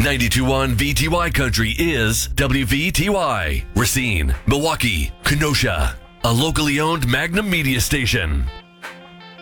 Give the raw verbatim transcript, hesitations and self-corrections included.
ninety-two point one V T Y Country is W V T Y. Racine, Milwaukee, Kenosha. A locally owned Magnum media station.